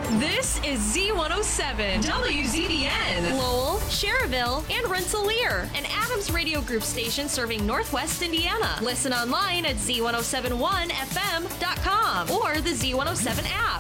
This is Z107, WZDN, Lowell, Cherville, and Rensselaer, an Adams Radio Group station serving Northwest Indiana. Listen online at Z1071FM.com or the Z107 app.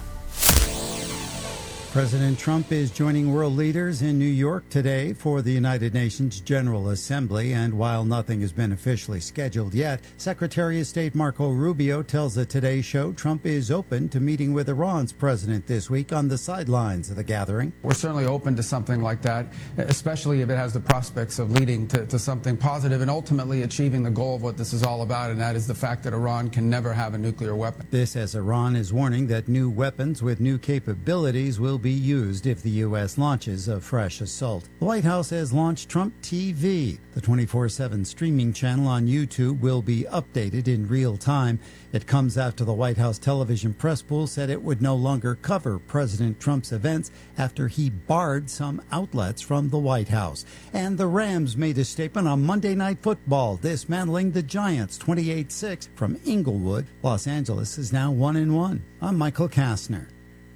President Trump is joining world leaders in New York today for the United Nations General Assembly, and while nothing has been officially scheduled yet, Secretary of State Marco Rubio tells the Today Show Trump is open to meeting with Iran's president this week on the sidelines of the gathering. We're certainly open to something like that, especially if it has the prospects of leading to something positive and ultimately achieving the goal of what this is all about, and that is the fact that Iran can never have a nuclear weapon. This as Iran is warning that new weapons with new capabilities will be used if the U.S. launches a fresh assault. The White House has launched Trump TV. The 24/7 streaming channel on YouTube will be updated in real time. It comes after the White House television press pool said it would no longer cover President Trump's events after he barred some outlets from the White House. And the Rams made a statement on Monday Night Football, dismantling the Giants 28-6 from Inglewood. Los Angeles is now 1-1. I'm Michael Kastner.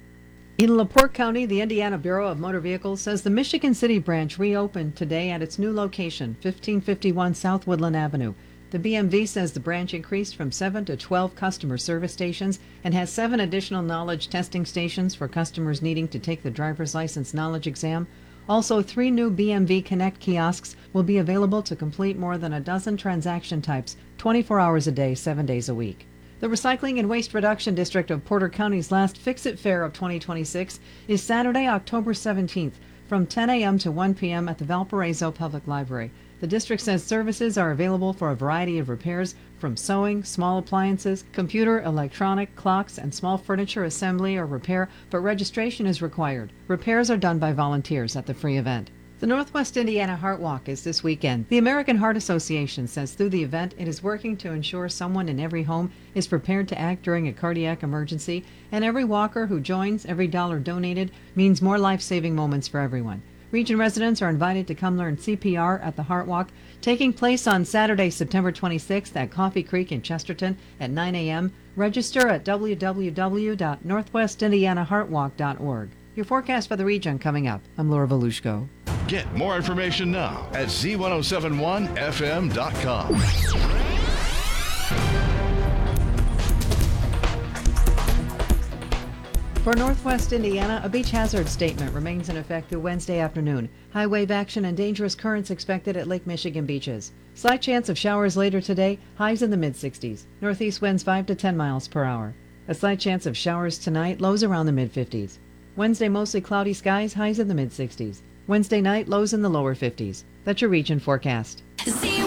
In LaPorte County, the Indiana Bureau of Motor Vehicles says the Michigan City branch reopened today at its new location, 1551 South Woodland Avenue. The BMV says the branch increased from 7 to 12 customer service stations and has 7 additional knowledge testing stations for customers needing to take the driver's license knowledge exam. Also, 3 new BMV Connect kiosks will be available to complete more than a dozen transaction types, 24 hours a day, 7 days a week. The Recycling and Waste Reduction District of Porter County's last Fix-It Fair of 2026 is Saturday, October 17th from 10 a.m. to 1 p.m. at the Valparaiso Public Library. The district says services are available for a variety of repairs from sewing, small appliances, computer, electronic, clocks, and small furniture assembly or repair, but registration is required. Repairs are done by volunteers at the free event. The Northwest Indiana Heart Walk is this weekend. The American Heart Association says through the event it is working to ensure someone in every home is prepared to act during a cardiac emergency, and every walker who joins, every dollar donated, means more life-saving moments for everyone. Region residents are invited to come learn CPR at the Heart Walk, taking place on Saturday, September 26th at Coffee Creek in Chesterton at 9 a.m. Register at www.northwestindianaheartwalk.org. Your forecast for the region coming up. I'm Laura Volushko. Get more information now at Z1071FM.com. For Northwest Indiana, a beach hazard statement remains in effect through Wednesday afternoon. High wave action and dangerous currents expected at Lake Michigan beaches. Slight chance of showers later today, highs in the mid-60s. Northeast winds 5 to 10 miles per hour. A slight chance of showers tonight, lows around the mid-50s. Wednesday, mostly cloudy skies, highs in the mid-60s. Wednesday night, lows in the lower 50s. That's your region forecast.